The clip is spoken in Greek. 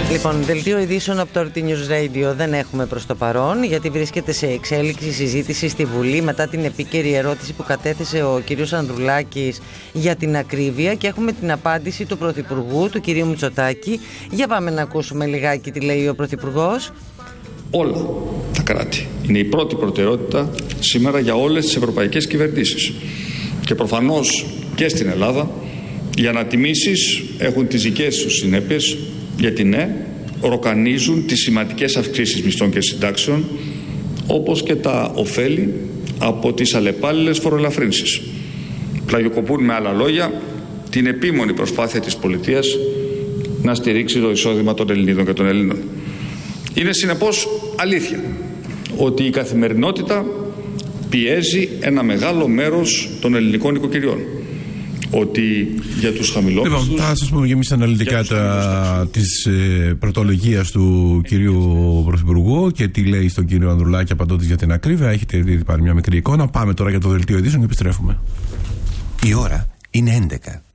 Λοιπόν, δελτίο ειδήσεων από το RT News Radio δεν έχουμε προς το παρόν, γιατί βρίσκεται σε εξέλιξη συζήτηση στη Βουλή μετά την επίκαιρη ερώτηση που κατέθεσε ο κ. Ανδρουλάκης για την ακρίβεια, και έχουμε την απάντηση του Πρωθυπουργού, του κ. Μητσοτάκη. Για πάμε να ακούσουμε λιγάκι τι λέει ο Πρωθυπουργός. Όλα τα κράτη είναι η πρώτη προτεραιότητα σήμερα για όλες τις ευρωπαϊκές κυβερνήσεις. Και προφανώς και στην Ελλάδα οι ανατιμήσεις έχουν τις δικές τους συνέπειες, γιατί ναι, ροκανίζουν τις σημαντικές αυξήσεις μισθών και συντάξεων, όπως και τα ωφέλη από τις αλλεπάλληλες φοροελαφρύνσεις. Πλαγιοκοπούν με άλλα λόγια την επίμονη προσπάθεια της πολιτείας να στηρίξει το εισόδημα των Ελληνίδων και των Ελλήνων. Είναι συνεπώς αλήθεια ότι η καθημερινότητα πιέζει ένα μεγάλο μέρος των ελληνικών οικοκυριών. Ότι για τους χαμηλόμισθους... Λοιπόν, θα σας πούμε και εμείς αναλυτικά της πρωτολογίας του κυρίου Πρωθυπουργού και τι λέει στον κύριο Ανδρουλάκη απαντώντας για την ακρίβεια. Έχετε ήδη πάρει μια μικρή εικόνα. Πάμε τώρα για το δελτίο ειδήσεων και επιστρέφουμε. Η ώρα είναι 11.